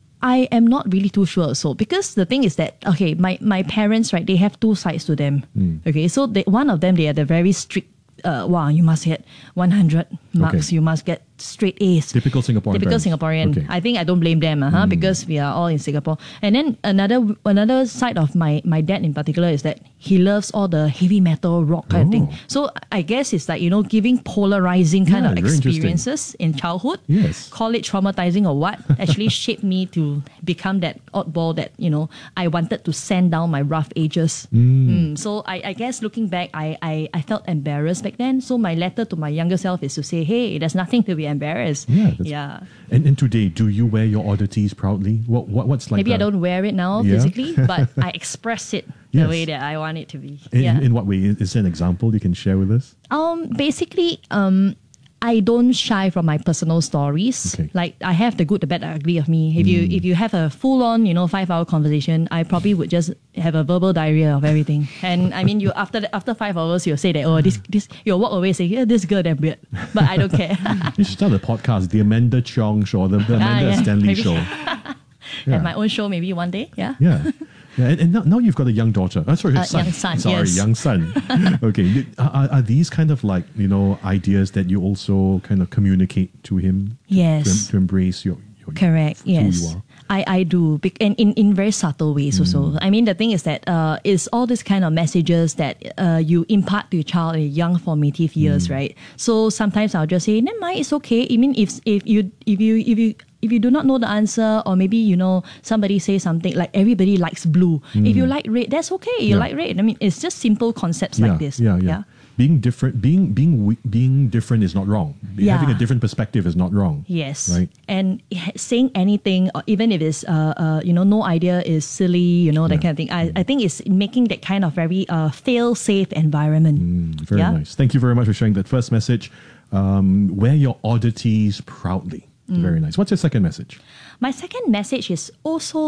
I am not really too sure. So because the thing is that okay, my my parents, right, they have two sides to them. Mm. Okay, so they, one of them, they are the very strict. Uh, wow, you must get one hundred marks. Okay. You must get straight A's. Typical Singaporean. Typical parents. Singaporean. Okay. I think I don't blame them, uh-huh, Mm. because we are all in Singapore. And then another another side of my my dad in particular is that he loves all the heavy metal rock kind of thing. Oh. So I guess it's like, you know, giving polarizing kind Yeah, of very interesting. experiences in childhood. Yes. Call it traumatizing or what, actually shaped me to become that oddball that, you know, I wanted to sand down my rough edges. Mm. Mm, so I, I guess looking back, I, I, I felt embarrassed back then. So my letter to my younger self is to say, hey, there's nothing to be embarrassed. Yeah, that's- yeah. And, and today, do you wear your oddities proudly? What, what what's like? Maybe I the- don't wear it now Yeah. physically, but I express it the Yes. way that I want it to be. In, yeah. in what way? Is there an example you can share with us? Um, basically, um, I don't shy from my personal stories. Okay. Like I have the good, the bad, the ugly of me. If you if you have a full on, you know, five hour conversation, I probably would just have a verbal diarrhea of everything. And I mean, you after the, after five hours, you'll say that oh this this you'll walk away saying yeah this girl damn weird, but I don't care. You should start a podcast, the Amanda Chong Show, the, the Ah, Amanda yeah, Stanley maybe. Show. Yeah. Have my own show maybe one day. Yeah. Yeah. Yeah, and, and now, now you've got a young daughter. Oh, sorry, Uh, son. young son, Sorry, yes. young son. Okay, you- are, are these kind of like you know ideas that you also kind of communicate to him? Yes. To, to embrace your, your Correct. who Yes. you are. I, I do, Bec- and in, in very subtle ways also. I mean, the thing is that uh, it's all these kind of messages that uh, you impart to your child in young formative years, right? So sometimes I'll just say, never mind, it's okay. I mean, if if you if you if you if you do not know the answer, or maybe you know somebody say something like everybody likes blue. If you like red, that's okay. You Yeah. like red. I mean, it's just simple concepts yeah, like this. Yeah, yeah, Being different, being being we- being different is not wrong. Yeah. Having a different perspective is not wrong. Yes. Right. And h- saying anything, or even if it's, uh, uh, you know, no idea is silly, you know, that kind of thing. I, I think it's making that kind of very uh, fail-safe environment. Very yeah? nice. Thank you very much for sharing that first message. Um, wear your oddities proudly. Mm. Very nice. What's your second message? My second message is also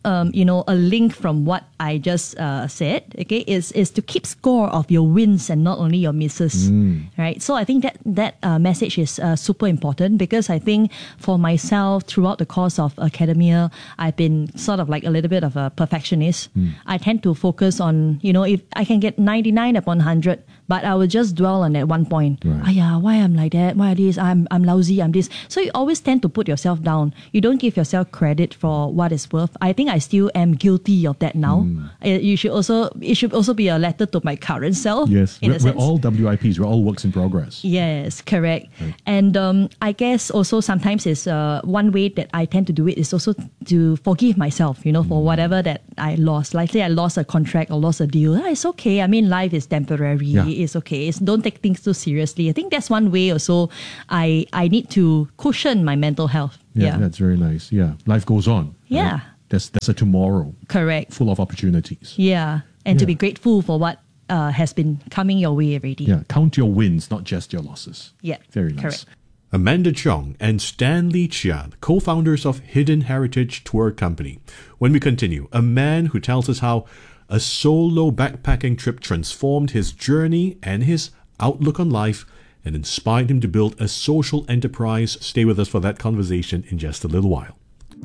um, you know, a link from what I just uh, said, okay, is is to keep score of your wins and not only your misses, Mm. right? So I think that that uh, message is uh, super important, because I think for myself, throughout the course of academia, I've been sort of like a little bit of a perfectionist. Mm. I tend to focus on, you know, if I can get ninety-nine upon one hundred, but I will just dwell on that one point. Right. Ah, yeah, why I'm like that? Why this? I'm I'm lousy. I'm this. So you always tend to put yourself down. You don't give yourself credit for what it's worth. I think I still am guilty of that now. Mm. Uh, You should also it should also be a letter to my current self. Yes, in we're, a we're sense. all W I Ps. We're all works in progress. Yes, correct. And um, I guess also sometimes is uh, one way that I tend to do it is also to forgive myself, you know, for whatever that I lost. Like say I lost a contract or lost a deal. Ah, it's okay. I mean, life is temporary. Yeah. It's okay. It's, don't take things too seriously. I think that's one way also I, I need to cushion my mental health. Yeah, Yeah, that's very nice. Yeah, life goes on. Yeah. right? There's, there's a tomorrow correct. full of opportunities. Yeah. And to Yeah. be grateful for what uh, has been coming your way already. Yeah, count your wins, not just your losses. Yeah, Very nice. correct. Amanda Chong and Stanley Chia, co-founders of Hidden Heritage Tour Company. When we continue, a man who tells us how a solo backpacking trip transformed his journey and his outlook on life and inspired him to build a social enterprise. Stay with us for that conversation in just a little while.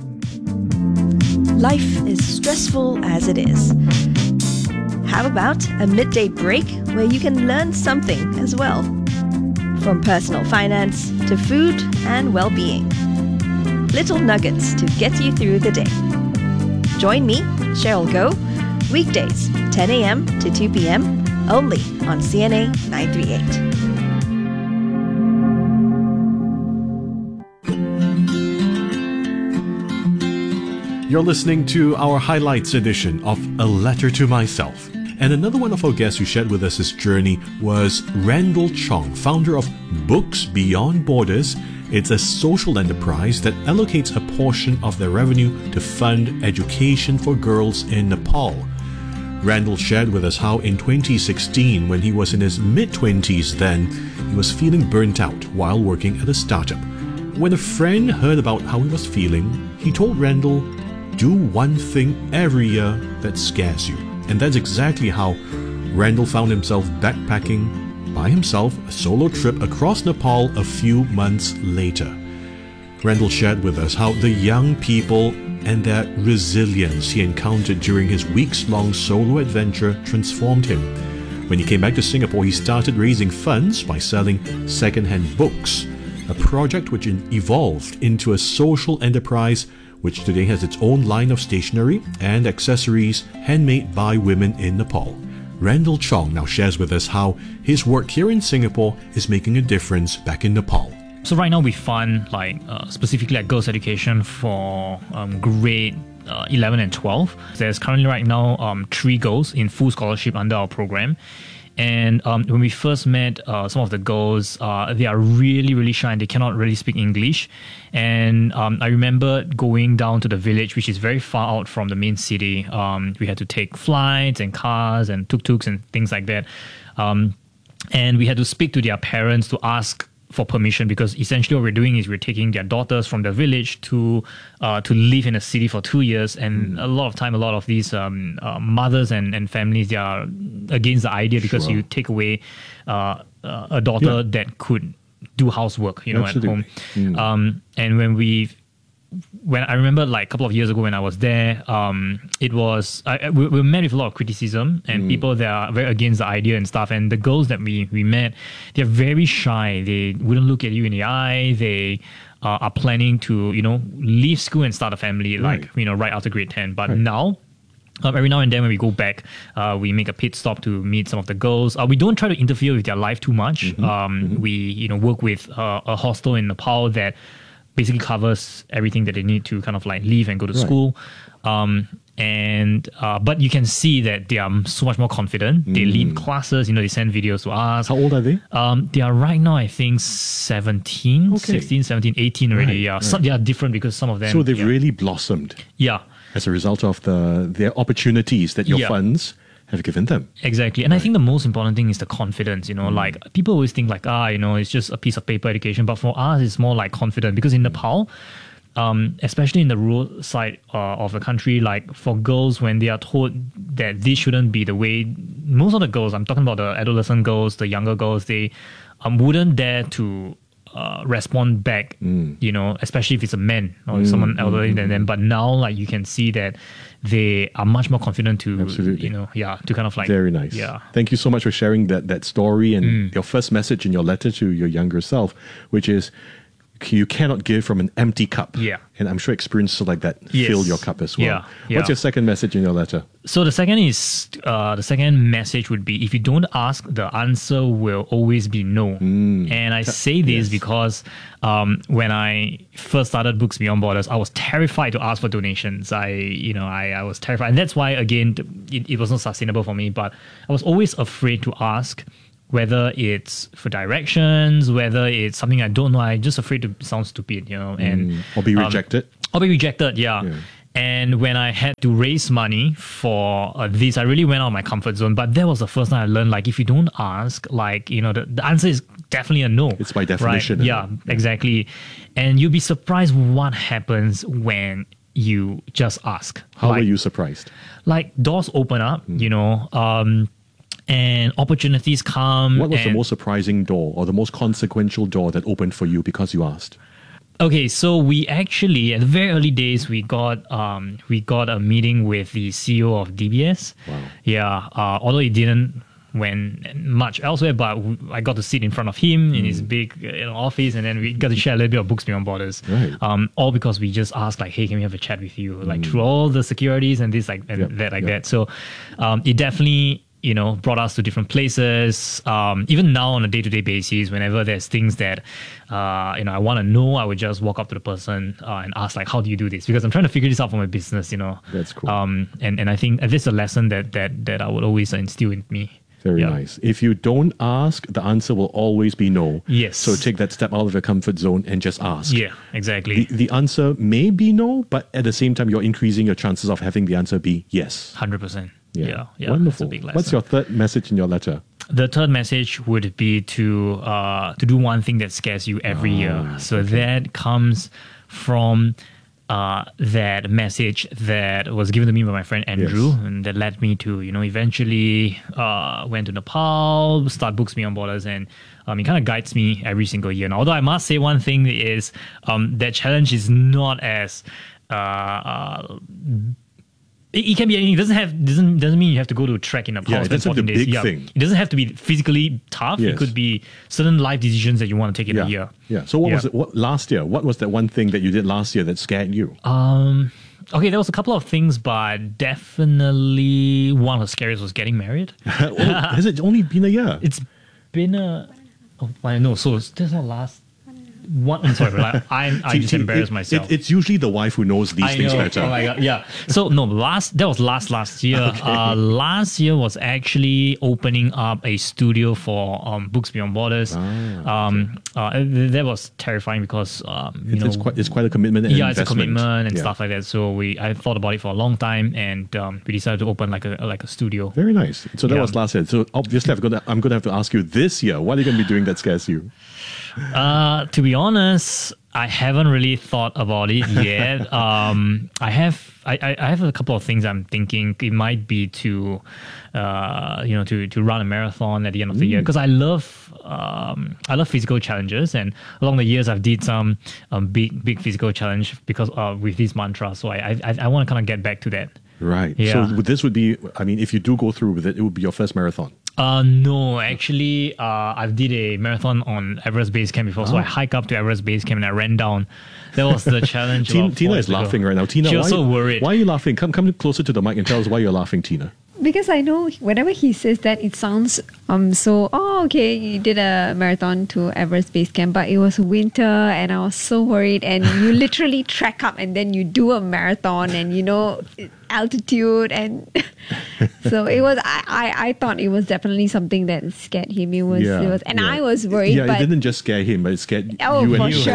Life is stressful as it is. How about a midday break where you can learn something as well? From personal finance to food and well-being. Little nuggets to get you through the day. Join me, Cheryl Go, weekdays ten a.m. to two p.m. only on C N A nine thirty-eight. You're listening to our highlights edition of A Letter to Myself. And another one of our guests who shared with us his journey was Randall Chong, founder of Books Beyond Borders. It's a social enterprise that allocates a portion of their revenue to fund education for girls in Nepal. Randall shared with us how in twenty sixteen, when he was in his mid-twenties then, he was feeling burnt out while working at a startup. When a friend heard about how he was feeling, he told Randall, do one thing every year that scares you. And that's exactly how Randall found himself backpacking by himself, a solo trip across Nepal a few months later. Randall shared with us how the young people and their resilience he encountered during his weeks-long solo adventure transformed him. When he came back to Singapore, he started raising funds by selling second-hand books, a project which evolved into a social enterprise which today has its own line of stationery and accessories handmade by women in Nepal. Randall Chong now shares with us how his work here in Singapore is making a difference back in Nepal. So right now we fund like uh, specifically like girls' education for um, grade uh, eleven and twelve. There's currently right now um, three girls in full scholarship under our program. And um, when we first met uh, some of the girls, uh, they are really, really shy and they cannot really speak English. And um, I remember going down to the village, which is very far out from the main city. Um, we had to take flights and cars and tuk-tuks and things like that. Um, and we had to speak to their parents to ask for permission, because essentially what we're doing is we're taking their daughters from the village to uh, to live in a city for two years. And mm. a lot of time, a lot of these um, uh, mothers and, and families, they are against the idea because Sure. you take away uh, uh, a daughter Yeah. that could do housework, you know, Absolutely. at home. Mm. Um, and when we when I remember like a couple of years ago when I was there, um, it was I, we, we met with a lot of criticism and Mm. people that are very against the idea and stuff. And the girls that we we met, they're very shy. They wouldn't look at you in the eye. They uh, are planning to you know leave school and start a family like Right. you know right after grade ten. But Right. now. Um, every now and then when we go back, uh, we make a pit stop to meet some of the girls. Uh, we don't try to interfere with their life too much. Mm-hmm. Um, Mm-hmm. We you know work with uh, a hostel in Nepal that basically covers everything that they need to kind of like leave and go to Right. school. Um, and uh, but you can see that they are so much more confident. They lead classes. You know, they send videos to us. How old are they? Um, they are right now, I think, seventeen, Okay. sixteen, seventeen, eighteen already. Right, yeah, right. Some, they are different because some of them. So they've yeah. really blossomed yeah. as a result of the their opportunities that your Yeah. funds have given them. Exactly. And I think the most important thing is the confidence, you know, like people always think like, ah, you know, it's just a piece of paper education. But for us, it's more like confident because in Nepal, um, especially in the rural side uh, of the country, like for girls, when they are told that this shouldn't be the way, most of the girls, I'm talking about the adolescent girls, the younger girls, they um, wouldn't dare to uh, respond back, Mm. you know, especially if it's a man or Mm, someone elderly mm, than them. But now, like, you can see that they are much more confident to, Absolutely. you know, yeah, to kind of like, Very nice. yeah. Thank you so much for sharing that that story and Mm. your first message in your letter to your younger self, which is you cannot give from an empty cup. Yeah. And I'm sure experiences like that Yes. fill your cup as well. Yeah, yeah. What's your second message in your letter? So the second is uh, the second message would be, if you don't ask, the answer will always be no. And I say this because um, when I first started Books Beyond Borders, I was terrified to ask for donations. I, you know, I, I was terrified, and that's why again it, it was not sustainable for me. But I was always afraid to ask. Whether it's for directions, whether it's something I don't know, I'm just afraid to sound stupid, you know, and Mm. Or be um, rejected. Or be rejected, yeah. And when I had to raise money for uh, this, I really went out of my comfort zone. But that was the first time I learned, like, if you don't ask, like, you know, the, the answer is definitely a no. It's by definition. Right? isn't Yeah, exactly. And you'll be surprised what happens when you just ask. How like, were you surprised? Like, doors open up, you know, um, and opportunities come. What was the and- most surprising door or the most consequential door that opened for you because you asked? Okay, so we actually, at the very early days, we got um we got a meeting with the C E O of D B S. Wow. Yeah, uh, although it didn't went much elsewhere, but w- I got to sit in front of him in his big uh, you know, office, and then we got to share a little bit of Books Beyond Borders. Right. Um, all because we just asked, like, hey, can we have a chat with you? Like, through all the securities and this, like, and Yep, that, like yep. that. So, um, it definitely, you know, brought us to different places. Um, even now on a day-to-day basis, whenever there's things that, uh, you know, I want to know, I would just walk up to the person uh, and ask, like, how do you do this? Because I'm trying to figure this out for my business, you know. That's cool. Um, and, and I think this is a lesson that, that, that I would always instill in me. Very Yeah. nice. If you don't ask, the answer will always be no. Yes. So take that step out of your comfort zone and just ask. Yeah, exactly. The, the answer may be no, but at the same time, you're increasing your chances of having the answer be yes. one hundred percent. Yeah. Yeah, yeah. Wonderful. That's a big lesson. What's your third message in your letter? The third message would be to uh, to do one thing that scares you every year. So that comes from uh, that message that was given to me by my friend Andrew, Yes. and that led me to, you know, eventually uh, went to Nepal, start Books Beyond Borders, and um, it kind of guides me every single year. And although I must say one thing is um, that challenge is not as uh, uh, It, it can be anything. It doesn't have doesn't doesn't mean you have to go to a trek in a Yeah, it doesn't have to be a big thing. It doesn't have to be physically tough. Yes. It could be certain life decisions that you want to take in yeah. a year. Yeah. So what Yeah. was it? What last year? What was that one thing that you did last year that scared you? Um. Okay, there was a couple of things, but definitely one of the scariest was getting married. Oh, has it only been a year? It's been a. Oh, I know. So that's not last. One, I'm sorry, but I, I, I See- just see, embarrassed it- myself. it- it's usually the wife who knows these I things know. better. Oh my god, yeah. So no, last that was last last year. Okay. Uh, last year was actually opening up a studio for um, Books Beyond Borders. um, uh, th- that was terrifying because um, you It's, know it's quite it's quite a commitment. And yeah, it's a investment. commitment and Yeah. stuff like that. So we I thought about it for a long time, and um, we decided to open like a like a studio. Very nice. So that Yeah. was last year. So obviously, I'm gonna I'm gonna have to ask you this year. What are you going to be doing that scares you? Uh, to be honest, I haven't really thought about it yet. um, I have I, I I have a couple of things I'm thinking. It might be to, uh, you know, to to run a marathon at the end of the year, because I love um I love physical challenges, and along the years I've did some um big big physical challenge because uh with these mantras. So I I I want to kind of get back to that. Right. Yeah. So this would be. I mean, if you do go through with it, it would be your first marathon. Uh, no, actually, uh, I did a marathon on Everest Base Camp before. So Oh. I hiked up to Everest Base Camp and I ran down. That was the challenge. Tina, about Tina four is years ago. laughing right now. Tina, she why, was so worried. why are you laughing? Come come closer to the mic and tell us why you're laughing, Tina. Because I know whenever he says that, it sounds um so, oh, okay, you did a marathon to Everest Base Camp, but it was winter and I was so worried. And you literally trek up and then you do a marathon and, you know, altitude. And so it was, I, I, I thought it was definitely something that scared him. It was, Yeah, it was and yeah. I was worried. Yeah, but it didn't just scare him, but it scared Oh, you and for you.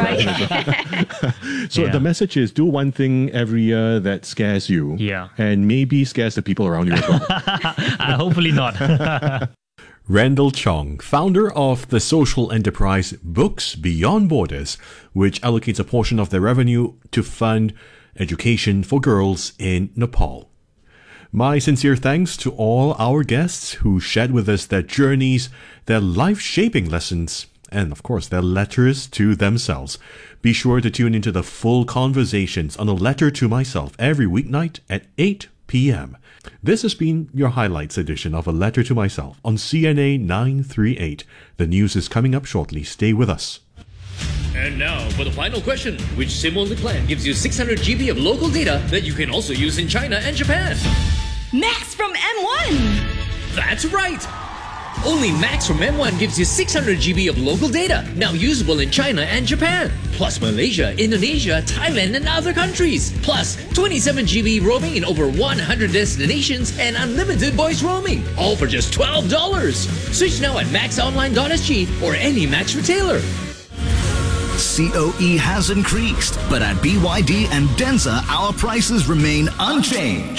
sure. So Yeah. the message is do one thing every year that scares you. Yeah. And maybe scares the people around you as well. uh, hopefully not. Randall Chong, founder of the social enterprise Books Beyond Borders, which allocates a portion of their revenue to fund education for girls in Nepal. My sincere thanks to all our guests who shared with us their journeys, their life-shaping lessons, and of course their letters to themselves. Be sure to tune into the full conversations on A Letter to Myself every weeknight at eight p.m. This has been your highlights edition of A Letter to Myself on C N A nine thirty-eight. The news is coming up shortly. Stay with us. And now for the final question. Which SIM-only plan gives you six hundred gigabytes of local data that you can also use in China and Japan? Max from M one! That's right! Only Max from M one gives you six hundred gigabytes of local data, now usable in China and Japan. Plus Malaysia, Indonesia, Thailand and other countries. Plus twenty-seven gigabytes roaming in over one hundred destinations and unlimited voice roaming. All for just twelve dollars. Switch now at max online dot s g or any Max retailer. C O E has increased, but at B Y D and Denza, our prices remain unchanged.